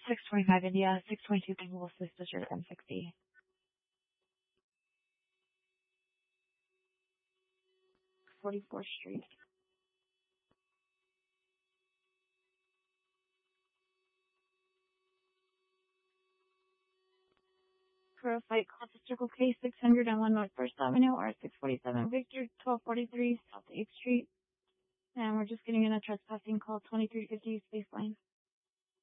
625 India, 622 Google Assist is your M60. 44th Street. For a fight, call to Circle K, 601 North First Avenue, or 647 Victor, 1243 South 8th Street. And we're just getting in a trespassing call, 2350 Spaceline.